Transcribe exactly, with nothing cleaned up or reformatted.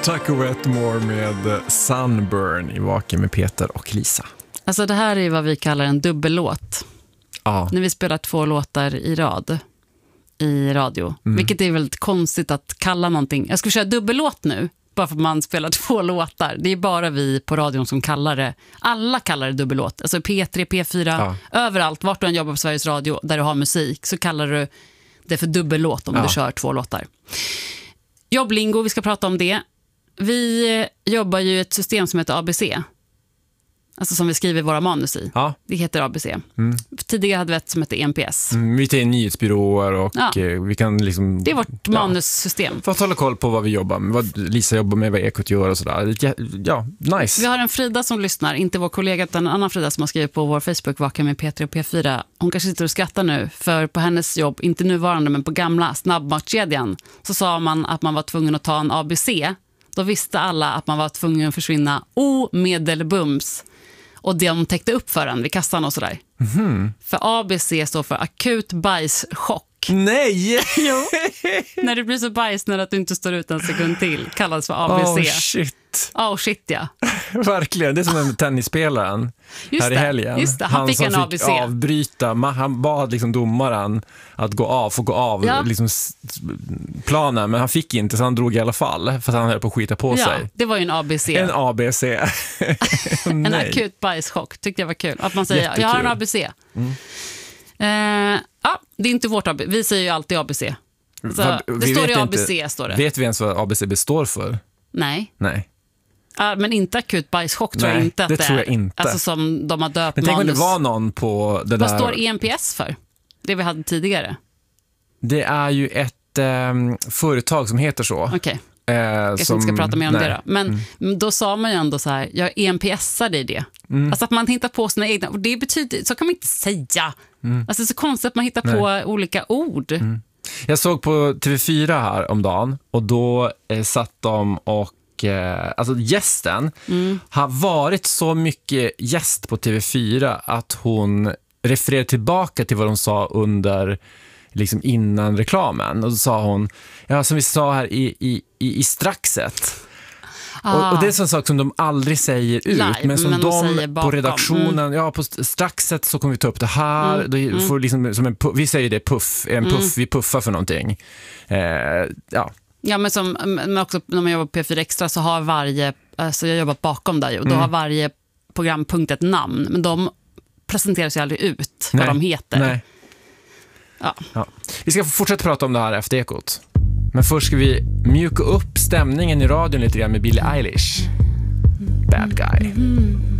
Taco Wetmore med Sunburn i Vaken med Peter och Lisa. Alltså det här är vad vi kallar en dubbellåt. Ja. När vi spelar två låtar i rad i radio. Mm. Vilket är väldigt konstigt att kalla någonting. Jag ska köra dubbellåt nu, bara för att man spelar två låtar. Det är bara vi på radion som kallar det. Alla kallar det dubbellåt. Alltså P tre, P fyra, ja. Överallt. Vart du än jobbar på Sveriges Radio där du har musik så kallar du det för dubbellåt om ja. Du kör två låtar. Jobblingo, vi ska prata om det. Vi jobbar ju i ett system som heter A B C. Alltså som vi skriver våra manus i. Ja. Det heter A B C. Mm. Tidigare hade vi ett som heter E N P S. Mm, vi tar nyhetsbyråer och ja. vi kan liksom... Det är vårt ja. manussystem. För att hålla koll på vad vi jobbar med. Vad Lisa jobbar med, vad Ekot gör och sådär. Ja, nice. Vi har en Frida som lyssnar. Inte vår kollega utan en annan Frida som har skrivit på vår Facebook Vaken med P tre och P fyra. Hon kanske sitter och skrattar nu. För på hennes jobb, inte nuvarande men på gamla snabbmatskedjan, så sa man att man var tvungen att ta en A B C. Då visste alla att man var tvungen att försvinna omedelbums. Och de täckte upp för en vid kassan och sådär. Mm. För A B C står för akut bajschock. Nej! Jo. När det blir så bajsnödigt att du inte står ut en sekund till kallas för A B C. Oh shit. Oh shit, ja. Verkligen, det är som en tennisspelaren just här det, i helgen. Just det, han, han fick en A B C. Avbryta, han bad liksom domaren att gå av, få gå av ja. liksom planen, men han fick inte så han drog i alla fall för att han höll på att skita på ja, sig. Det var ju en A B C. En A B C. En akut bajschock, tyckte jag var kul. Att man säger, jättekul. Jag har en A B C. Mm. Uh, ja, det är inte vårt A B C. Vi säger ju alltid A B C. Så, det står i A B C, inte, står det. Vet vi ens vad A B C består för? Nej. Nej. Ja, men inte akut bajschock tror Nej, jag inte att det, det tror jag är. inte. Alltså som de har döpt men tänk manus. om det var någon på det vad där... Vad står E N P S för? Det vi hade tidigare. Det är ju ett eh, företag som heter så. Okej. Okay. Eh, jag som, inte ska prata mer om nej. det då. Men mm. då sa man ju ändå så här, jag E N P S-ar i det. Mm. Alltså att man hittar på sina egna, och det betyder, så kan man inte säga. Mm. Alltså så konstigt att man hittar nej. på olika ord. Mm. Jag såg på T V fyra här om dagen och då eh, satt de och eh, alltså gästen mm. har varit så mycket gäst på T V fyra att hon refererar tillbaka till vad de sa under liksom innan reklamen. Och då sa hon, ja som vi sa här i, i, i, i straxet. Ah. Och, och det är en sån sak som de aldrig säger ut. Live, men som men de, de på redaktionen, mm. ja på straxet så kommer vi ta upp det här. Mm. Då mm. får liksom, som en, vi säger det puff, en puff, mm. vi puffar för någonting. Eh, ja. Ja, men som men också när man jobbar på P fyra Extra så har varje, alltså jag har jobbat bakom där och då mm. har varje programpunkt ett namn. Men de presenterar sig aldrig ut Nej. vad de heter. Nej. Ja. Ja. Vi ska fortsätta prata om det här efter Ekot. Men först ska vi mjuka upp stämningen i radion lite grann med Billie Eilish. Bad Guy. Mm.